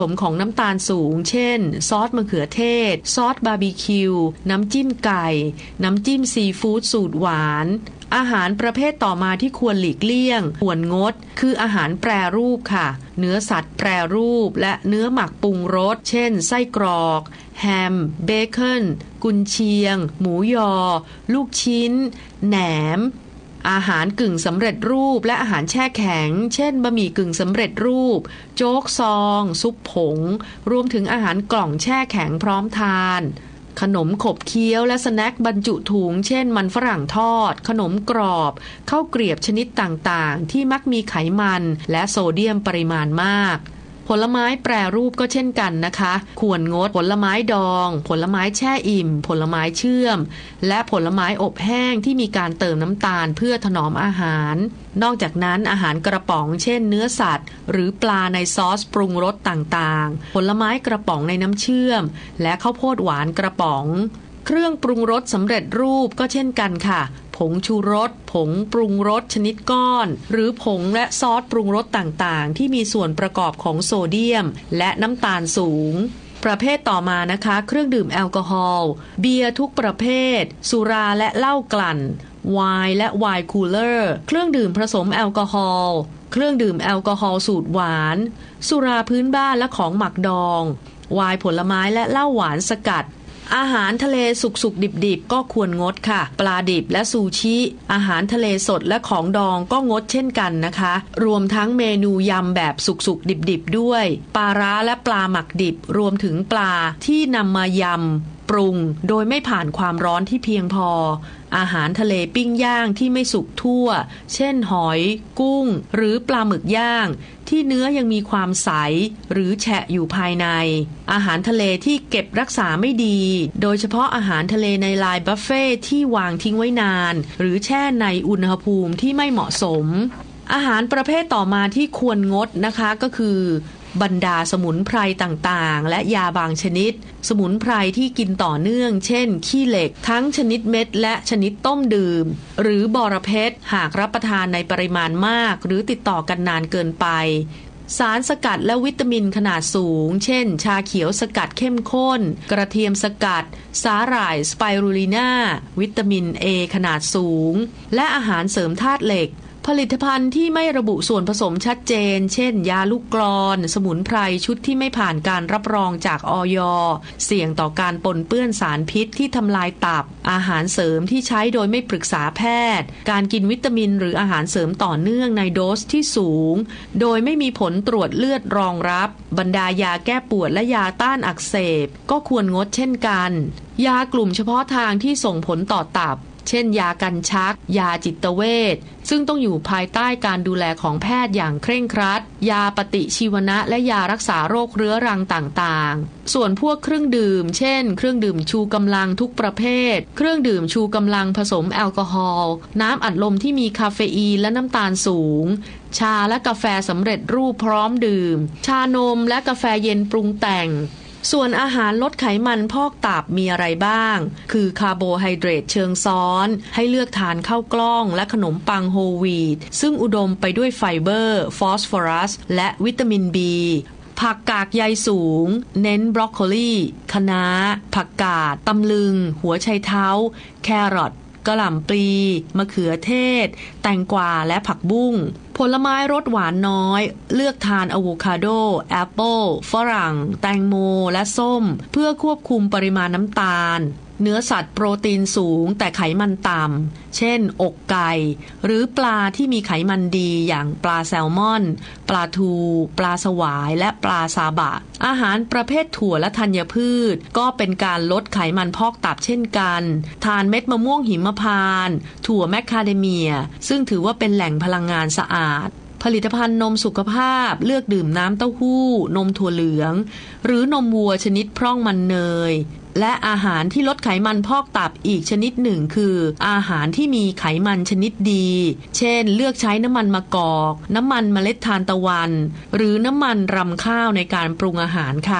ผสมของน้ำตาลสูงเช่นซอสมะเขือเทศซอสบาร์บีคิวน้ำจิ้มไก่น้ำจิ้มซีฟู้ดสูตรหวานอาหารประเภทต่อมาที่ควรหลีกเลี่ยงควรงดคืออาหารแปรรูปค่ะเนื้อสัตว์แปรรูปและเนื้อหมักปรุงรสเช่นไส้กรอกแฮมเบคอนกุนเชียงหมูยอลูกชิ้นแหนมอาหารกึ่งสำเร็จรูปและอาหารแช่แข็งเช่นบะหมี่กึ่งสำเร็จรูปโจ๊กซองซุปผงรวมถึงอาหารกล่องแช่แข็งพร้อมทานขนมขบเคี้ยวและสแน็คบรรจุถุงเช่นมันฝรั่งทอดขนมกรอบข้าวเกรียบชนิดต่างๆที่มักมีไขมันและโซเดียมปริมาณมากผลไม้แปรรูปก็เช่นกันนะคะควรงดผลไม้ดองผลไม้แช่อิ่มผลไม้เชื่อมและผลไม้อบแห้งที่มีการเติมน้ำตาลเพื่อถนอมอาหารนอกจากนั้นอาหารกระป๋องเช่นเนื้อสัตว์หรือปลาในซอสปรุงรสต่างๆผลไม้กระป๋องในน้ำเชื่อมและข้าวโพดหวานกระป๋องเครื่องปรุงรสสำเร็จรูปก็เช่นกันค่ะผงชูรสผงปรุงรสชนิดก้อนหรือผงและซอสปรุงรสต่างๆที่มีส่วนประกอบของโซเดียมและน้ำตาลสูงประเภทต่อมานะคะเครื่องดื่มแอลกอฮอล์เบียร์ทุกประเภทสุราและเหล้ากลั่นไวน์และไวน์คูลเลอร์เครื่องดื่มผสมแอลกอฮอล์เครื่องดื่มแอลกอฮอล์สูตรหวานสุราพื้นบ้านและของหมักดองไวน์ผลไม้และเหล้าหวานสกัดอาหารทะเลสุกๆดิบๆก็ควรงดค่ะปลาดิบและซูชิอาหารทะเลสดและของดองก็งดเช่นกันนะคะรวมทั้งเมนูยำแบบสุกๆดิบๆด้วยปลาร้าและปลาหมักดิบรวมถึงปลาที่นำมายำปรุงโดยไม่ผ่านความร้อนที่เพียงพออาหารทะเลปิ้งย่างที่ไม่สุกทั่วเช่นหอยกุ้งหรือปลาหมึกย่างที่เนื้อยังมีความใสหรือแฉะอยู่ภายในอาหารทะเลที่เก็บรักษาไม่ดีโดยเฉพาะอาหารทะเลในไลน์บุฟเฟ่ที่วางทิ้งไว้นานหรือแช่ในอุณหภูมิที่ไม่เหมาะสมอาหารประเภทต่อมาที่ควรงดนะคะก็คือบรรดาสมุนไพรต่างๆและยาบางชนิดสมุนไพรที่กินต่อเนื่องเช่นขี้เหล็กทั้งชนิดเม็ดและชนิดต้มดื่มหรือบอระเพ็ดหากรับประทานในปริมาณมากหรือติดต่อกันนานเกินไปสารสกัดและวิตามินขนาดสูงเช่นชาเขียวสกัดเข้มข้นกระเทียมสกัดสาหร่ายสไปรูลิน่าวิตามิน A ขนาดสูงและอาหารเสริมธาตุเหล็กผลิตภัณฑ์ที่ไม่ระบุส่วนผสมชัดเจนเช่นยาลูกกลอนสมุนไพรชุดที่ไม่ผ่านการรับรองจากอย.เสี่ยงต่อการปนเปื้อนสารพิษที่ทำลายตับอาหารเสริมที่ใช้โดยไม่ปรึกษาแพทย์การกินวิตามินหรืออาหารเสริมต่อเนื่องในโดสที่สูงโดยไม่มีผลตรวจเลือดรองรับบรรดายาแก้ปวดและยาต้านอักเสบก็ควรงดเช่นกันยากลุ่มเฉพาะทางที่ส่งผลต่อตับเช่นยากันชักยาจิตเวชซึ่งต้องอยู่ภายใต้การดูแลของแพทย์อย่างเคร่งครัดยาปฏิชีวนะและยารักษาโรคเรื้อรังต่างๆส่วนพวกเครื่องดื่มเช่นเครื่องดื่มชูกำลังทุกประเภทเครื่องดื่มชูกำลังผสมแอลกอฮอล์น้ำอัดลมที่มีคาเฟอีนและน้ำตาลสูงชาและกาแฟสำเร็จรูปพร้อมดื่มชานมและกาแฟเย็นปรุงแต่งส่วนอาหารลดไขมันพอกตับมีอะไรบ้างคือคาร์โบไฮเดรตเชิงซ้อนให้เลือกทานข้าวกล้องและขนมปังโฮลวีตซึ่งอุดมไปด้วยไฟเบอร์ฟอสฟอรัสและวิตามิน B ผักกากใยสูงเน้นบรอกโคลีคะน้าผักกาดตำลึงหัวไชเท้าแครอทกะหล่ำปลีมะเขือเทศแตงกวาและผักบุ้งผลไม้รสหวานน้อยเลือกทานอะโวคาโดแอปเปิลฝรั่งแตงโมและส้มเพื่อควบคุมปริมาณน้ำตาลเนื้อสัตว์โปรตีนสูงแต่ไขมันต่ำเช่นอกไก่หรือปลาที่มีไขมันดีอย่างปลาแซลมอนปลาทูปลาสวายและปลาซาบะอาหารประเภทถั่วและธัญพืชก็เป็นการลดไขมันพอกตับเช่นกันทานเม็ดมะม่วงหิมพานต์ถั่วแมคคาเดเมียซึ่งถือว่าเป็นแหล่งพลังงานสะอาดผลิตภัณฑ์นมสุขภาพเลือกดื่มน้ำเต้าหู้นมถั่วเหลืองหรือนมวัวชนิดพร่องมันเนยและอาหารที่ลดไขมันพอกตับอีกชนิดหนึ่งคืออาหารที่มีไขมันชนิดดีเช่นเลือกใช้น้ำมันมะกอกน้ำมันเมล็ดทานตะวันหรือน้ำมันรำข้าวในการปรุงอาหารค่ะ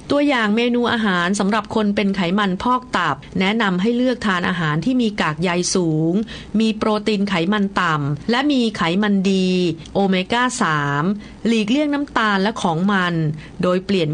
ตัวอย่างเมนูอาหารสำหรับคนเป็นไขมันพอกตับแนะนำให้เลือกทานอาหารที่มีกากใยสูงมีโปรตีนไขมันต่ำและมีไขมันดีโอเมก้า 3หลีกเลี่ยงน้ำตาลและของมันโดยเปลี่ยน